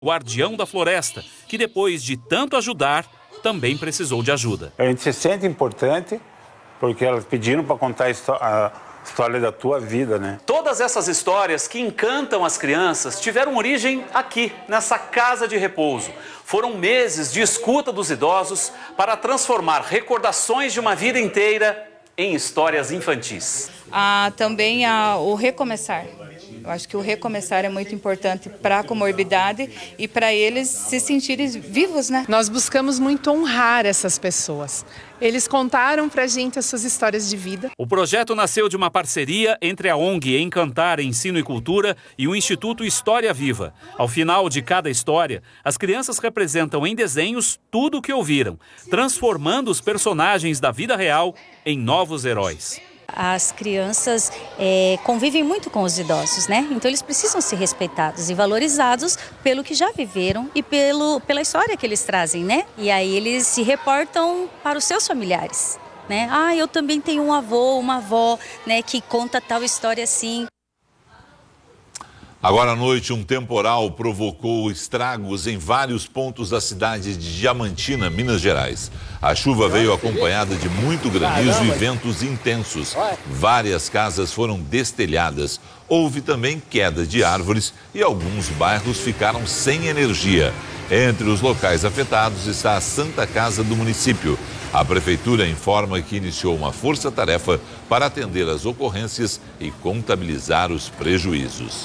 guardião da floresta, que depois de tanto ajudar, também precisou de ajuda. A gente se sente importante porque elas pediram para contar a história da tua vida, né? Todas essas histórias que encantam as crianças tiveram origem aqui, nessa casa de repouso. Foram meses de escuta dos idosos para transformar recordações de uma vida inteira em histórias infantis. Também o recomeçar. Eu acho que o recomeçar é muito importante para a comorbidade e para eles se sentirem vivos, né? Nós buscamos muito honrar essas pessoas. Eles contaram pra gente as suas histórias de vida. O projeto nasceu de uma parceria entre a ONG Encantar Ensino e Cultura e o Instituto História Viva. Ao final de cada história, as crianças representam em desenhos tudo o que ouviram, transformando os personagens da vida real em novos heróis. As crianças convivem muito com os idosos, né? Então eles precisam ser respeitados e valorizados pelo que já viveram e pela história que eles trazem, né? E aí eles se reportam para os seus familiares, né? Eu também tenho um avô, uma avó, né, que conta tal história assim. Agora à noite, um temporal provocou estragos em vários pontos da cidade de Diamantina, Minas Gerais. A chuva veio acompanhada de muito granizo e ventos intensos. Várias casas foram destelhadas. Houve também queda de árvores e alguns bairros ficaram sem energia. Entre os locais afetados está a Santa Casa do município. A prefeitura informa que iniciou uma força-tarefa para atender as ocorrências e contabilizar os prejuízos.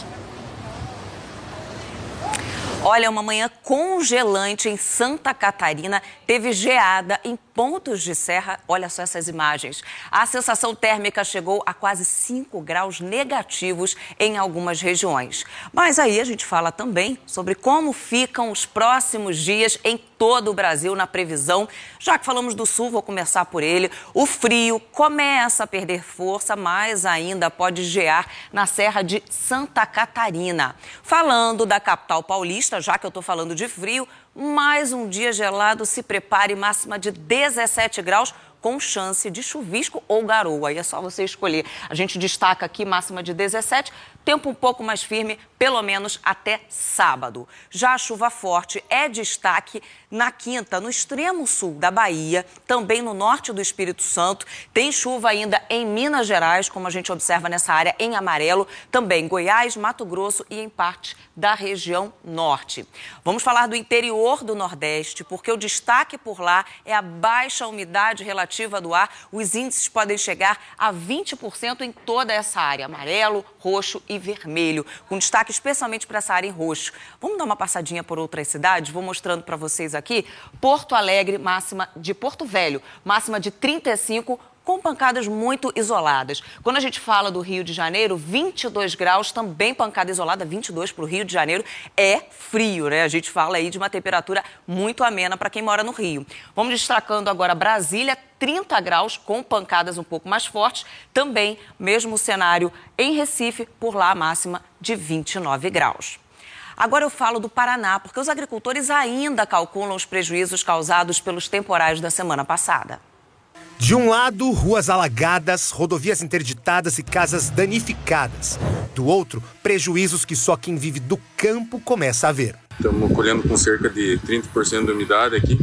Olha, uma manhã congelante em Santa Catarina, teve geada em pontos de serra. Olha só essas imagens. A sensação térmica chegou a quase 5 graus negativos em algumas regiões. Mas aí a gente fala também sobre como ficam os próximos dias em todo o Brasil na previsão. Já que falamos do sul, vou começar por ele. O frio começa a perder força, mas ainda pode gear na Serra de Santa Catarina. Falando da capital paulista, já que eu estou falando de frio, mais um dia gelado, se prepare, máxima de 17 graus, com chance de chuvisco ou garoa. Aí é só você escolher. A gente destaca aqui máxima de 17, tempo um pouco mais firme, pelo menos até sábado. Já a chuva forte é destaque na quinta, no extremo sul da Bahia, também no norte do Espírito Santo. Tem chuva ainda em Minas Gerais, como a gente observa nessa área em amarelo, também Goiás, Mato Grosso e em parte da região norte. Vamos falar do interior do Nordeste, porque o destaque por lá é a baixa umidade relativa do ar. Os índices podem chegar a 20% em toda essa área, amarelo, roxo e vermelho, com destaque especialmente para essa área em roxo. Vamos dar uma passadinha por outras cidades? Vou mostrando para vocês aqui. Porto Alegre, máxima de Porto Velho, máxima de 35, com pancadas muito isoladas. Quando a gente fala do Rio de Janeiro, 22 graus, também pancada isolada, 22 para o Rio de Janeiro, é frio, né? A gente fala aí de uma temperatura muito amena para quem mora no Rio. Vamos destacando agora Brasília, 30 graus, com pancadas um pouco mais fortes. Também, mesmo cenário em Recife, por lá a máxima de 29 graus. Agora eu falo do Paraná, porque os agricultores ainda calculam os prejuízos causados pelos temporais da semana passada. De um lado, ruas alagadas, rodovias interditadas e casas danificadas. Do outro, prejuízos que só quem vive do campo começa a ver. Estamos colhendo com cerca de 30% de umidade aqui.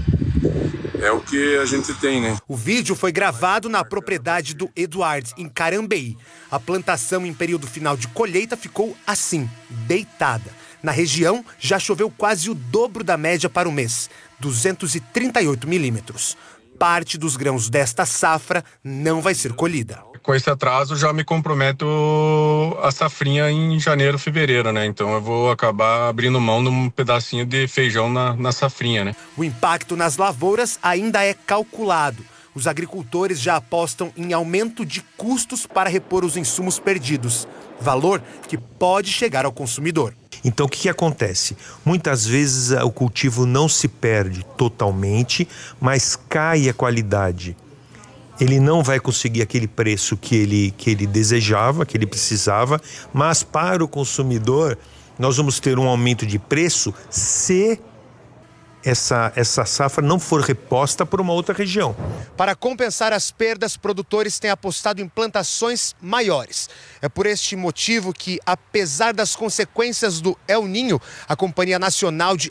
É o que a gente tem, né? O vídeo foi gravado na propriedade do Eduardo, em Carambeí. A plantação em período final de colheita ficou assim, deitada. Na região, já choveu quase o dobro da média para o mês, 238 milímetros. Parte dos grãos desta safra não vai ser colhida. Com esse atraso, já me comprometo a safrinha em janeiro, fevereiro, né? Então eu vou acabar abrindo mão de um pedacinho de feijão na safrinha, né? O impacto nas lavouras ainda é calculado. Os agricultores já apostam em aumento de custos para repor os insumos perdidos, valor que pode chegar ao consumidor. Então, o que acontece? Muitas vezes o cultivo não se perde totalmente, mas cai a qualidade. Ele não vai conseguir aquele preço que ele desejava, que ele precisava, mas para o consumidor nós vamos ter um aumento de preço se essa safra não for reposta por uma outra região. Para compensar as perdas, produtores têm apostado em plantações maiores. É por este motivo que, apesar das consequências do El Niño, a Companhia Nacional de